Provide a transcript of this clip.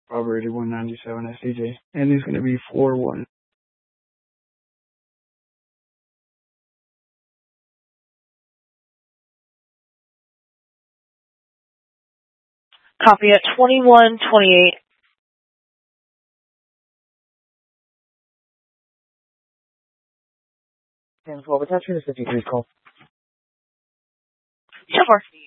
Robert 8197 SDJ. And he's going to be 4-1. Copy at 2128. And 12 attachment is 53 call. So far.